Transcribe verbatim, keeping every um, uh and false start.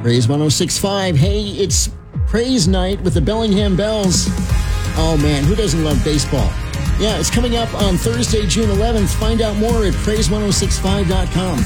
Praise one oh six point five. Hey, it's Praise Night with the Bellingham Bells. Oh man, who doesn't love baseball? Yeah, it's coming up on Thursday, June eleventh. Find out more at praise ten sixty-five dot com.